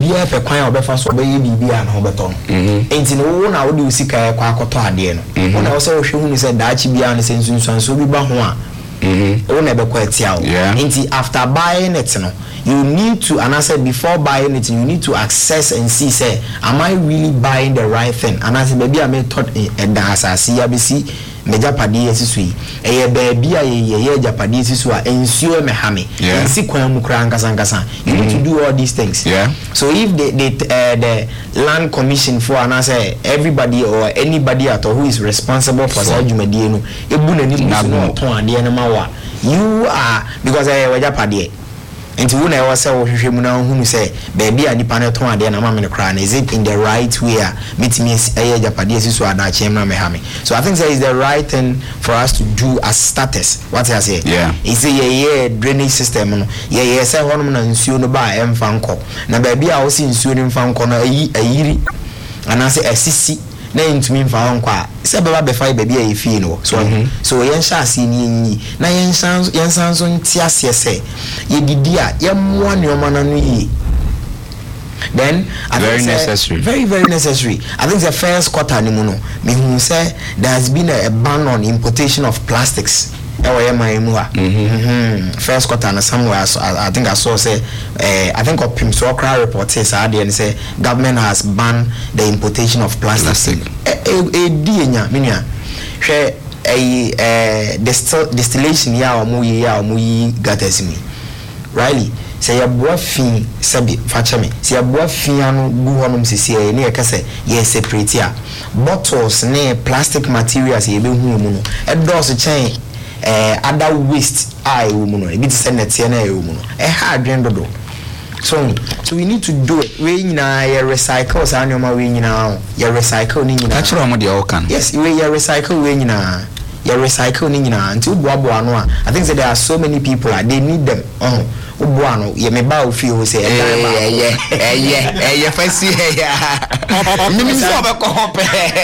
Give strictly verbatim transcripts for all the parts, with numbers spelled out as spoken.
obia pe kwan obefa so be ye bibia na obeto no enti no wo na wo de usika kwa akoto ade no wo na wo se wo hwe hu ni se daachi bia ne se nsunsuan so bi ba ho a mhm wo na be kwa tia wo enti after buying it no you need to, and I said before buying it, you need to assess and see, say, am I really buying the right thing? And I said, maybe I may thought and as I see, I be see, major padi is sweet. A baby, a year Japadi is what ensure me hammy. Yeah. And see, you need to do all these things. Yeah. So if the the, uh, the land commission for, and I say, everybody or anybody at all who is responsible for Sajumadiano, you are, because I was Japadi. And when I was so who say, baby, I depend on the Naman crown. Is it in the right way? Meet me a Japanese so I So I think that is the right thing for us to do as status. What I say? Yeah. It's a yeah drainage system. Yeah, yes, I want to ensure no buy and fanco. Now, baby, I was insuring fanco a year. And I say a sissy. Na intumi mfa ho kwa se baba be fa baby e fie no so so yen sha ase ni ni na yen san yen san so nti ase se ye didi a ye mo ne o mana no yi then very necessary very very necessary. I think the first quarter ni mu no me hu say there has been a, a ban on importation of plastics. Mm-hmm. First quarter and somewhere I, I think I saw say uh, I think of Pimsokra report says and say government has banned the importation of plastic. A D minia share a distillation ya or muyi ya or muyi gatasimi. Riley say ya boa fin sabi fachame say ya boa fin anu gu honum sisi e ne kase ye separate ya bottles ne plastic materials ye be hu mu no e dose chain eh other waste I woman no bit say net na e woman no e hard do so so we need to do it we nyina ye recycle sa anyoma we nyina ye recycle ni nyina actually am dey all can yes we ye recycle we nyina ye recycle ni nyina until boabo no I think that there are so many people that they need them oh boabo no ye me ba ofi o say eh eh eh eh ye fa si eh me me so be ko hope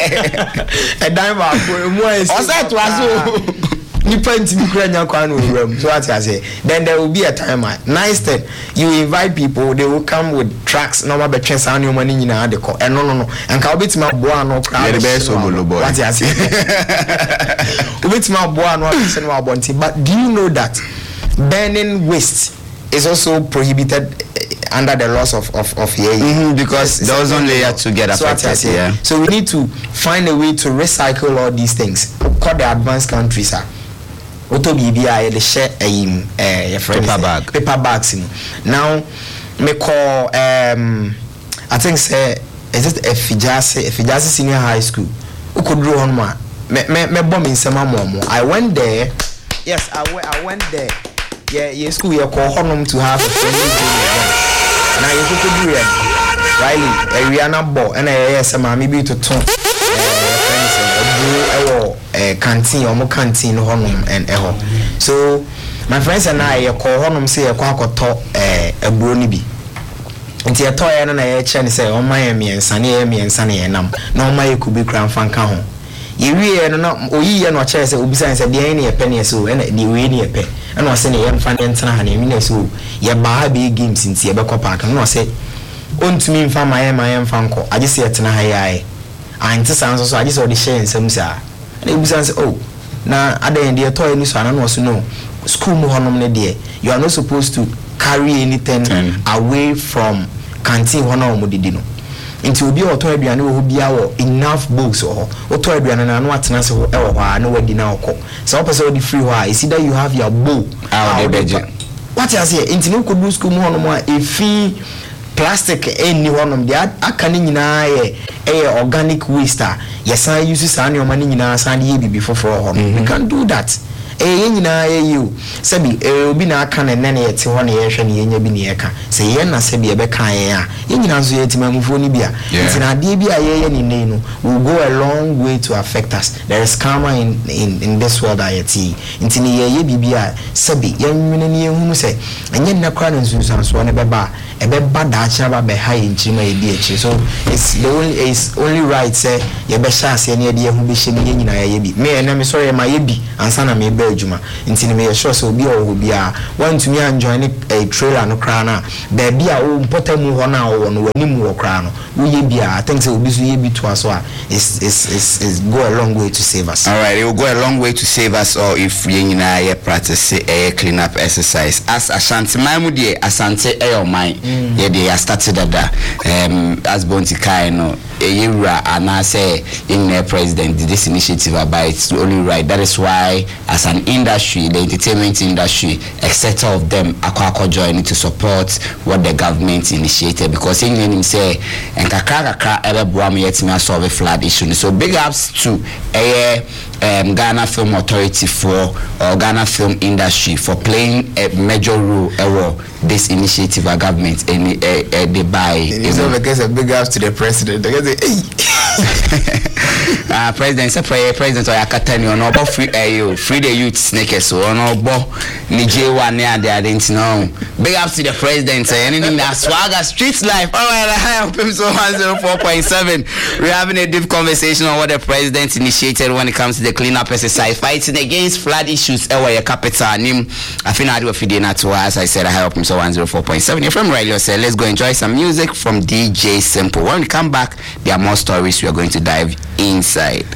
e dan ba ko mu e o say to aso you point to the crown room. So what I say, then there will be a time. Nice thing. You invite people, they will come with tracks. No more chance on your money in a deco. And no, no, no. And can be my boy no crowd. The best of boy. What I say. With my boy no person wa bonti. But do you know that burning waste is also prohibited under the laws of of of here? Mm-hmm, because the ozone layer to get affected. So, yeah. So we need to find a way to recycle all these things. Call the advanced countries are. Auto B B I the share a eh paper bag paper bags now me call um I think say is it Efijase Efijase Senior High School ukudru on ma me me me bomb in sema momo I went there yes I went I went there yeah yeah school you call honum to have a friendly day now you could do it Riley Ariana bo and I sema me be to turn a canteen or more canteen honum and eho. So my friends and I call honum say a quack top a brony be. Until a toy and I chen say, oh my me and sunny me and sunny and um no my could be crown fan count. You really not or ye and what chairs will be saying the any a penny so and the way near pay. And was saying young fan and son and so ya bar big games since ye back park and no say on to me from my am I am fanco. I just say it high. I sounds so I just already share in some say and it was say oh now at the end the toy ni so I know so no school mo honom ne there you are not supposed to carry anything Ten. away from canteen honom mo didi no until obi o toy aduane wo bia wo enough books or o toy aduane na no atena se ho e wo ha na wadi na okọ so person the free ho is either you have your bowl out the budget what you say until no could school mo honom a efi plastic any one of the aka ni nyina ye eh organic waste ah yes I use this any money nyina san ye bibi foforo ho we can do that eh nyina ye you sabi eh obi na aka na nene yete ho na ye hwe na ye nya bi na ye ka say ye na sabi e be kan ye a ye nyina so ye timamfo ni bia ntina de bi a ye ye ni nei no will go a long way to affect us. There is karma in in in this world ayeti ntina ye ye bibi a sabi ye nwene ni ye hunu say enye na kwa na nsunsan so ne beba ebe bada achaba be ha ye nchima ye di echi so it's the only it's only right say ye be sha ase ne ye de hu be hye me nyina ye bi me na me sorry ma ye bi ansa na me be adwuma nti me sure so obi o obi a want to me enjoy a trailer no kra na baby a o mpota mu ho na wo no wani mu wo kra no wo ye bia I think say obi so ye bi to aso a is is is go a long way to save us. All right, it will go a long way to save us, or if we nyina ye practice a clean up exercise as Ashanti Maimu de Asante e your mind ye dey started that um as Bonti Kai no e yura ana say in the president did this initiative about it's only right. That is why as an industry, the entertainment industry, a set of them akwa joining to support what the government initiated, because in him say and kakra kakra ebe boam yet me solve flood issue. So big ups to a um, Ghana Film Authority for or Ghana Film Industry for playing a major role in this initiative of government and uh, uh, they buy. It's not because a big ups to the president. They say, hey. uh, president, say president or Yakatani or no free uh, free the youth sneakers or no bo Nigeria near the identity. Big ups to the president. Uh, anything that swagger street life. All right, I help him so one zero four point seven. We're having a deep conversation on what the president initiated when it comes to the cleanup exercise, fighting against flood issues. Ewa capital nim. I think I do a video na to as I said I help him so one zero four point seven. You're from Radio Say. Let's go enjoy some music from D J Simple. When we come back, there are more stories we are going to dive inside.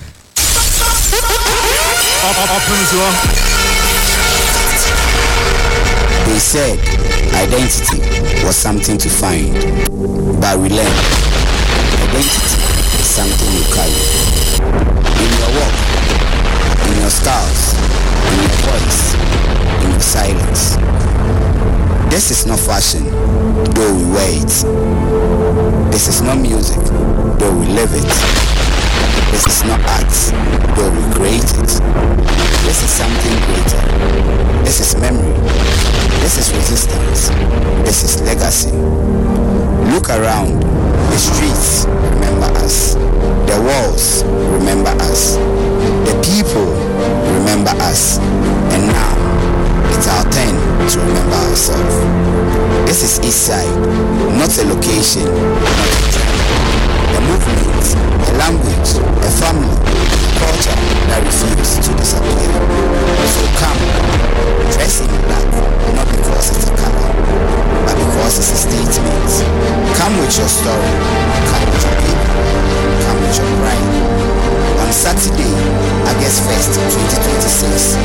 They said identity was something to find, but we learned identity is something you carry. In your walk, in your scars, in your voice, in your silence. This is not fashion, though we wear it. This is not music, though we live it. This is not art, though we create it. This is something greater. This is memory. This is resistance. This is legacy. Look around. The streets remember us. The walls remember us. The people remember us. And now, it's our turn to remember ourselves. This is Eastside, not a location, not a trend. A movement, a language, a family, a culture that refuses to disappear. So come, dress in black, not because it's a color, but because it's a statement. Come with your story, come with your people, come with your pride. On Saturday, August first, twenty twenty-six,